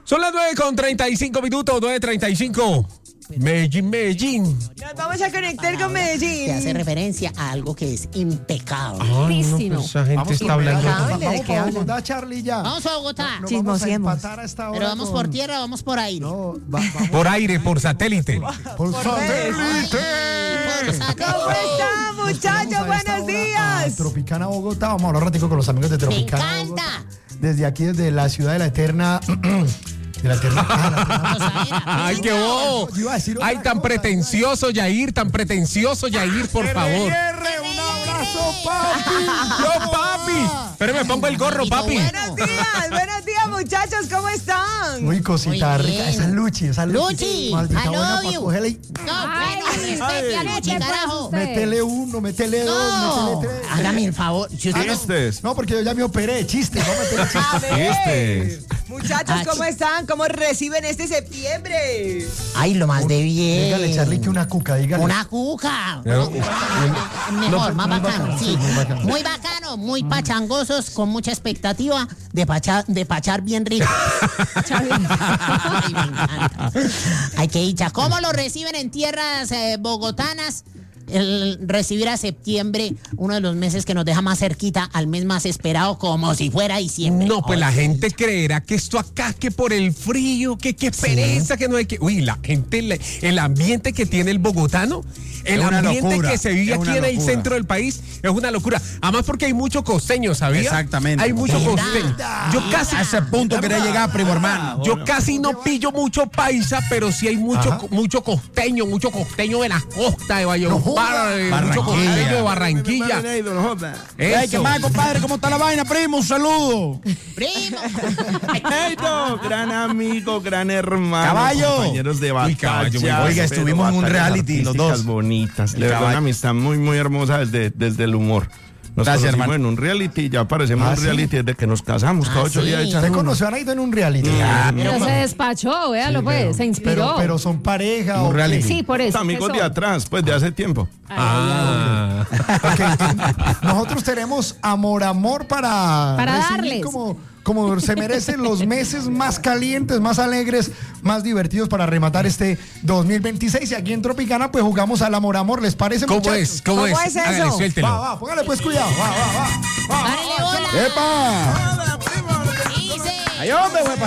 Son las 9:35, 9:35. Medellín. Nos vamos a conectar con Medellín. Que hace referencia a algo que es impecable. Ay, no, pues esa gente está hablando. ¿De qué hablan? Bogotá, Charlie, ya. Vamos a Bogotá. No Chismosiemos. vamos a empatar a esta hora. Pero vamos por tierra o vamos por aire. No, Por aire, por satélite. por satélite. ¿Cómo están, muchachos? Buenos días. Tropicana Bogotá. Vamos a hablar un ratico con los amigos de Tropicana Me encanta. Bogotá. Desde aquí, desde la ciudad de la eterna... de la eterna... Ay, qué bobo. Yo iba a decir otra Ay, tan cosa, pretencioso, Yair, por favor. un abrazo, papi. Yo, papi. Pero me pongo el gorro, papi. Buenos días, muchachos, ¿cómo están? Uy, cosita Muy rica. bien. Esa es Luchi, Luchi, Maldita I buena love para you. cogerle y No, bueno, respete a Luchi, carajo. métele uno, métele dos, No, métele tres. hágame el favor. Si usted no- Chistes. No, porque yo ya me operé. Chiste, no meter chiste. A ver, Chistes. muchachos, ¿cómo están? ¿Cómo reciben este septiembre? Ay, lo más de bien. Dígale, Charlie, que una cuca, dígale. Una cuca. No, Mejor, más muy bacano, bacano, sí. sí, muy bacano. Muy bacano, muy pachangosos, con mucha expectativa de pachar bien rico. Ay, me encanta. Ay, qué dicha. ¿Cómo lo reciben en tierras bogotanas? El recibir a septiembre, uno de los meses que nos deja más cerquita al mes más esperado, como si fuera diciembre. No, pues la gente creerá que esto acá, que por el frío, que pereza, que no hay que... Uy, la gente, el ambiente que tiene el bogotano, el Es una ambiente locura, que se vive es aquí una en el locura. centro del país es una locura. Además porque hay mucho costeño, ¿sabía? Exactamente. Hay mucho ¿Verdad? costeño. Yo casi... A ese punto quería llegar, primo hermano. Yo casi no pillo mucho paisa, pero sí hay mucho costeño de la costa de Valledupar, mucho costeño de Barranquilla. Ay, ¿qué Eso. más, compadre? ¿Cómo está la vaina, primo? Un saludo. Primo. Gran amigo, gran hermano. Caballo. Compañeros de Uy, caballo, muy batalla. bueno. Oiga, estuvimos en un batallas reality, los artísticas dos. bonitas. El De verdad, caballo. una amistad muy, muy hermosa desde el humor. Nos Gracias, conocimos hermano. en un reality, ya aparecemos en ¿sí? un reality desde que nos casamos. Cada 8 sí. días echan ¿Usted uno. conoció a Naito en un reality? Pero se despachó, véalo pues, se inspiró. Pero son pareja o reality. Sí, por eso. Amigos ¿qué de son? atrás, pues de hace tiempo. Ah. Ok, nosotros tenemos amor para recibir darles. como se merecen los meses más calientes, más alegres, más divertidos para rematar este 2026. Y aquí en Tropicana pues jugamos al amor. ¿Les parece, ¿Cómo muchachos? es? ¿Cómo es? es eso? Hágale, suéltelo. Va, póngale pues cuidado. Va. Párele bola. ¡Epa! Dice. ¡Ay, hombre, güey!